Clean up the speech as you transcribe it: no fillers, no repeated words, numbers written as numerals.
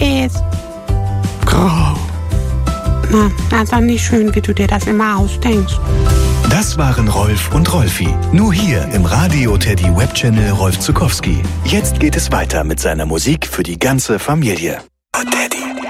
ist. Grau. Na, also nicht schön, wie du dir das immer ausdenkst. Das waren Rolf und Rolfi. Nur hier im Radio Teddy Webchannel Rolf Zuckowski. Jetzt geht es weiter mit seiner Musik für die ganze Familie. Oh, Teddy.